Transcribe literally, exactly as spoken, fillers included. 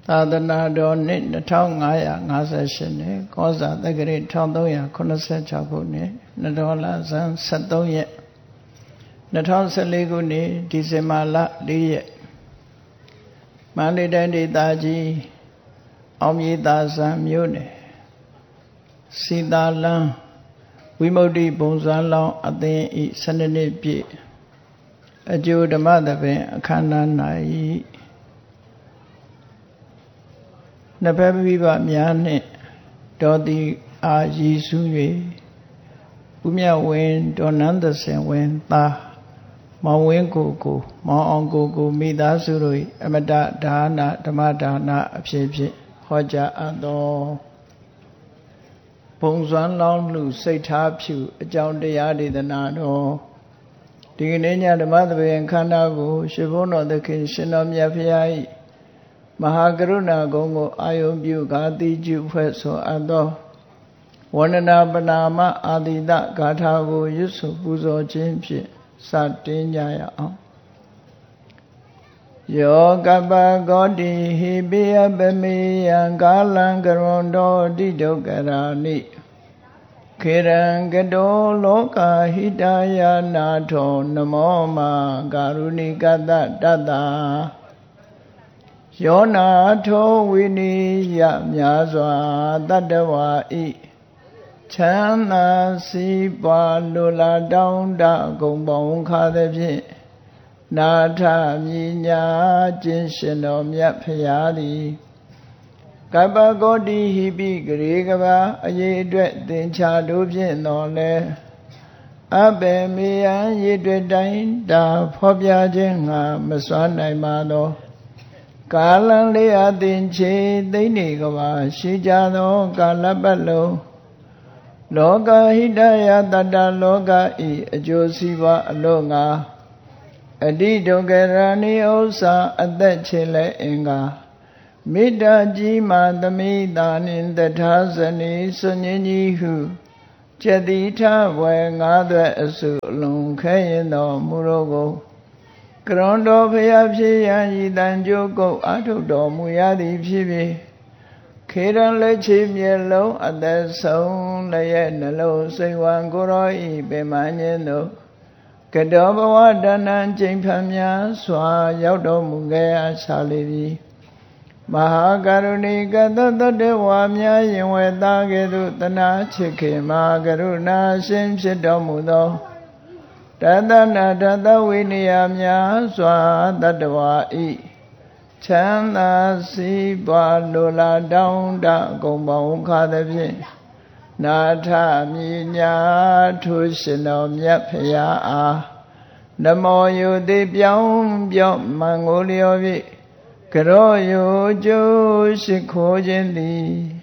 သာသနာတော်နှစ်နှစ်ထောင်ငါးရာငါးဆယ်ရှစ်နှစ်ကောဇာတက္ကရာတစ်ထောင်သုံးရာခုနှစ်ဆယ်ခြောက်ခုနှစ်နဒေါ်လာဇန်ဆယ်သုံးရက်နှစ်ထောင်ဆယ်လေးခုနှစ်ဒီဇင်ဘာလလေးရက်မန္တလေးတိုင်းဒေသကြီးအောင်မြေသာဇံမြို့နယ်စီတာလန်းဝိမု ക്തി ဘုံဇွမ်းလောင်းအသင်းဤဆယ်နှစ်ပြည့်အကျိုးဓမ္မသဘင်အခမ်းအနား၌နှစ်ဖက်မိဘများနှင့်တော်သည်အာရည်စူး၍ဦးမြတ်ဝင်းဒေါ်နန်းသစင်ဝင်းသားမောင်ဝင်းကိုကိုမောင်အောင်ကိုကိုမိသားစုတို့၏အမတဒါနဓမ္မဒါနအဖြစ်ဖြင့်ဟောကြားအပ်သောဘုံဇွမ်းလောင်းလူစိတ်ထားဖြူအကြောင်းတရားဒေသနာတော်ဒီကနေ့ညဓမ္မသဘင်ခန္ဓာကိုရှင်ဘုန်းတော်သခင်ရှင်တော်မြတ်ဖရာ၏မဟာကရုဏာဂုဏ်ကိုအာယုံပြုကာတိကျုဖွဲ့ဆိုအပ်သောဝန္ဒနာပနာမအာတိတဂါထာကိုရွတ်ဆိုပူဇော်ခြင်းဖြင့်စတင်ကြရအောင်ယောကပ္ပဂောတိဟိပိယပမေယံကာလံကရွန်တောတိဒုက္ခရာနိခေရံကတောလောကဟိတယနာထောနမောမာကာရုဏိကတတတ္တယောနာထောဝိနိယမြာစွာတတ္တဝါဤချမ်းသာစီးပွားလိုလားတောင်းတဂုံပေါင်းခါသည်ဖြင့်နာထမြညာခြင်းရှင်တော်မြတ်ဖရာသည်ကပ္ပဂောတိဟိပိဂရေကဘာအရေးအတွက်သင်္ချာတို့ဖြင့်တော်လဲအဘေမေယံရေတွေ့တိုင်းတာဖော်ပြခြင်းငါမစွမ်းနိုင်ပါသောကာလံလေးအသင်ချေသိမ့်နေကဘာရှိကြသောကာလပတ်လုံးလောကဟိတယတတ္တလောကဤအကျိုးစီးပွားအလို့ငါအတိဒုက္ခရာနိဥ္စာအသက်ချေလဲအင်္ဂါမေတ္တာကြီးမာသမိတာနှင့်တထာဇနီစွန်ញင်းကြီးဟုကျက်တိထဝေငါးသွဲအစုအလုံးခဲရင်တော်မူတော်ကိုကရွန်တော်ဖရာဖြစ်ရန်ဤတန်ကြိုးကုတ်အာထုတော်မူရသည်ဖြစ်ပြီးခေရန်လက်ချေမျက်လုံးအသက်ဆုံးလည်းရဲ့နှလုံးစိတ်ဝံကိုရောဤပင်မညင်းတို့ကတောဘဝတဏ္ဏကျိန်ဖန်များစွာရောက်တော်မူခဲ့ရရှာလေပြီမဟာကရုဏီကတတတဝါများရင်ဝဲသားကဲ့သို့တနာချစ်ခင်မဟာကရုဏာရှင်ဖြစ်တော်မူသောတသနာတသဝိနည်းများစွာတတ္တဝါဤချမ်းသာစီးပွားလိုလားတောင်းတဂုံပေါင်းခါသည်ဖြင့်နာထမြညာထိုရှင်တော်မြတ်ဖရာအားနမောယုတိပြောင်းပြော့မန်ကိုလျော်ဖြင့်ကရောယုကျိုးရှိခိုးခြင်းသည်